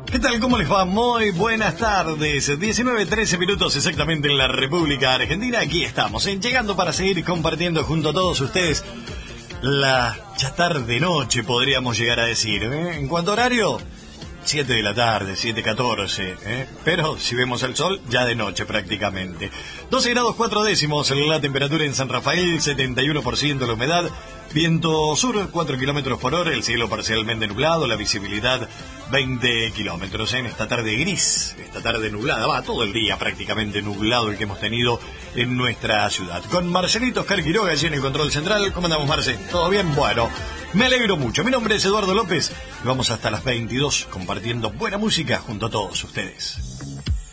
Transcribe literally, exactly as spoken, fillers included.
¿Qué tal? ¿Cómo les va? Muy buenas tardes. diecinueve, trece minutos exactamente en la República Argentina. Aquí estamos, ¿eh? Llegando para seguir compartiendo junto a todos ustedes la ya tarde noche, podríamos llegar a decir, ¿eh? En cuanto a horario, siete de la tarde, siete catorce, ¿eh? Pero si vemos el sol, ya de noche prácticamente. doce grados cuatro décimos la temperatura en San Rafael, setenta y uno por ciento la humedad, viento sur cuatro kilómetros por hora, el cielo parcialmente nublado, la visibilidad veinte kilómetros en esta tarde gris, esta tarde nublada, va todo el día prácticamente nublado el que hemos tenido en nuestra ciudad. Con Marcelito Oscar Quiroga allí en el control central. ¿Cómo andamos, Marce? ¿Todo bien? Bueno, me alegro mucho. Mi nombre es Eduardo López y vamos hasta las veintidós compartiendo buena música junto a todos ustedes.